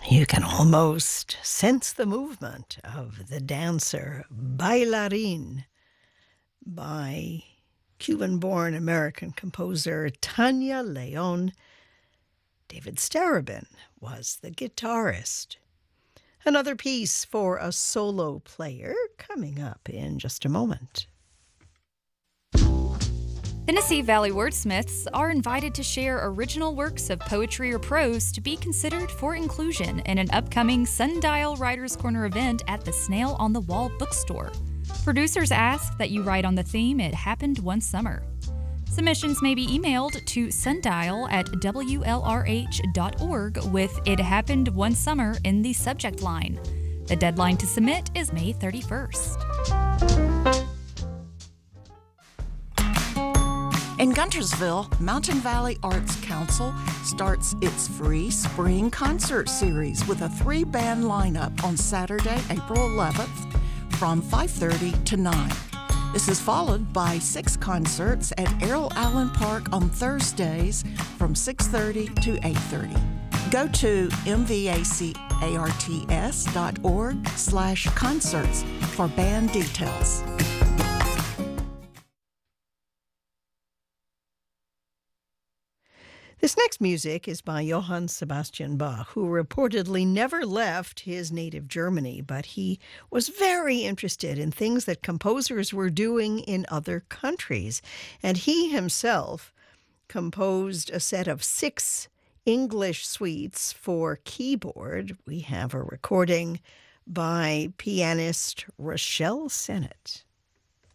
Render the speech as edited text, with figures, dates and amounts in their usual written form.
You can almost sense the movement of the dancer Bailarín by Cuban-born American composer Tania León. David Starobin was the guitarist. Another piece for a solo player coming up in just a moment. Tennessee Valley wordsmiths are invited to share original works of poetry or prose to be considered for inclusion in an upcoming Sundial Writers' Corner event at the Snail on the Wall bookstore. Producers ask that you write on the theme It Happened One Summer. Submissions may be emailed to sundial@wlrh.org with It Happened One Summer in the subject line. The deadline to submit is May 31st. In Guntersville, Mountain Valley Arts Council starts its free spring concert series with a 3-band lineup on Saturday, April 11th from 5:30 to 9. This is followed by 6 concerts at Errol Allen Park on Thursdays from 6:30 to 8:30. Go to mvacarts.org/concerts for band details. This next music is by Johann Sebastian Bach, who reportedly never left his native Germany, but he was very interested in things that composers were doing in other countries. And he himself composed a set of 6 English suites for keyboard. We have a recording by pianist Rochelle Sennett.